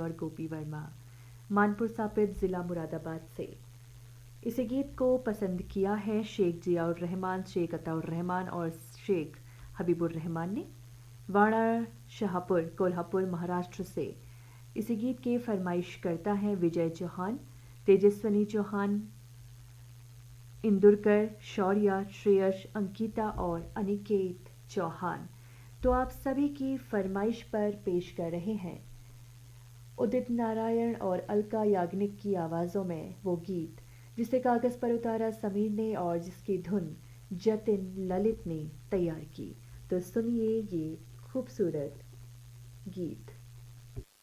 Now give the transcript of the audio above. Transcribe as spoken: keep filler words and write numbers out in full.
और गोपी वर्मा, मानपुर सापित ज़िला मुरादाबाद से। इस गीत को पसंद किया है शेख जियाउर रहमान, शेख अताउर रहमान और शेख हबीबुर रहमान ने। वाड़ा शाहपुर कोल्हापुर महाराष्ट्र से इस गीत के फरमाइश करता है विजय चौहान, तेजस्वनी चौहान, इंदुरकर, शौर्या, श्रेयश, अंकिता और अनिकेत चौहान। तो आप सभी की फरमाइश पर पेश कर रहे हैं उदित नारायण और अलका याग्निक की आवाज़ों में वो गीत जिसे कागज़ पर उतारा समीर ने और जिसकी धुन जतिन ललित ने तैयार की। तो सुनिए ये खूबसूरत गीत।